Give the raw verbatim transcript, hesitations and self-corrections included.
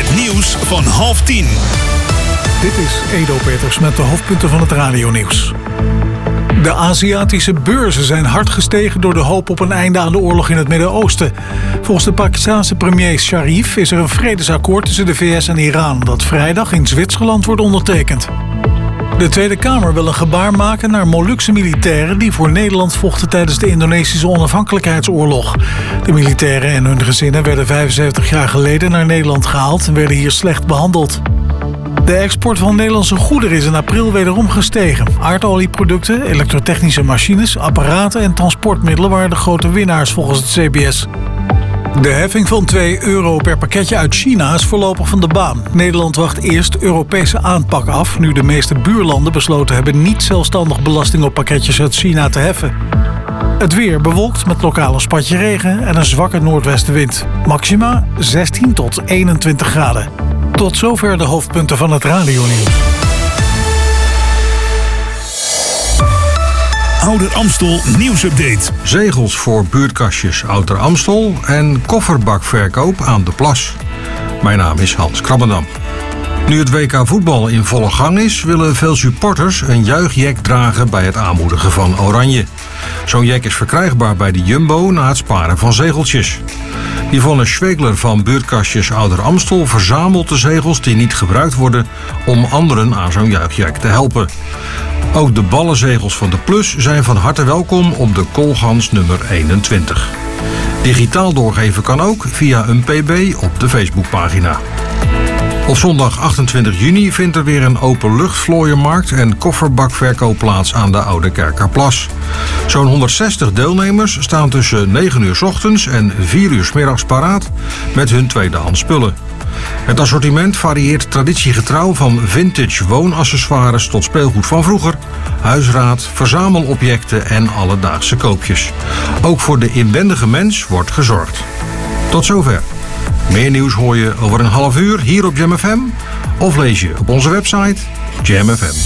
Het nieuws van half tien. Dit is Edo Peters met de hoofdpunten van het radionieuws. De Aziatische beurzen zijn hard gestegen door de hoop op een einde aan de oorlog in het Midden-Oosten. Volgens de Pakistanse premier Sharif is er een vredesakkoord tussen de V S en Iran dat vrijdag in Zwitserland wordt ondertekend. De Tweede Kamer wil een gebaar maken naar Molukse militairen die voor Nederland vochten tijdens de Indonesische onafhankelijkheidsoorlog. De militairen en hun gezinnen werden vijfenzeventig jaar geleden naar Nederland gehaald en werden hier slecht behandeld. De export van Nederlandse goederen is in april wederom gestegen. Aardolieproducten, elektrotechnische machines, apparaten en transportmiddelen waren de grote winnaars volgens het C B S. De heffing van twee euro per pakketje uit China is voorlopig van de baan. Nederland wacht eerst Europese aanpak af, nu de meeste buurlanden besloten hebben niet zelfstandig belasting op pakketjes uit China te heffen. Het weer bewolkt met lokale spatje regen en een zwakke noordwestenwind. Maxima zestien tot eenentwintig graden. Tot zover de hoofdpunten van het radionieuws. Ouder Amstel nieuwsupdate. Zegels voor buurtkastjes Ouder Amstel en kofferbakverkoop aan de Plas. Mijn naam is Hans Krabbendam. Nu het W K voetbal in volle gang is, willen veel supporters een juichjack dragen bij het aanmoedigen van Oranje. Zo'n jack is verkrijgbaar bij de Jumbo na het sparen van zegeltjes. Yvonne Schwegler van buurtkastjes Ouder Amstel verzamelt de zegels die niet gebruikt worden om anderen aan zo'n juichjack te helpen. Ook de ballenzegels van de Plus zijn van harte welkom op de Koolgans nummer eenentwintig. Digitaal doorgeven kan ook via een P B op de Facebookpagina. Op zondag achtentwintig juni vindt er weer een openluchtvlooienmarkt en kofferbakverkoop plaats aan de Oude Kerkerplas. Zo'n honderdzestig deelnemers staan tussen negen uur 's ochtends en vier uur 's middags paraat met hun tweedehands spullen. Het assortiment varieert traditiegetrouw van vintage woonaccessoires tot speelgoed van vroeger, huisraad, verzamelobjecten en alledaagse koopjes. Ook voor de inwendige mens wordt gezorgd. Tot zover. Meer nieuws hoor je over een half uur hier op Jam F M of lees je op onze website Jam F M.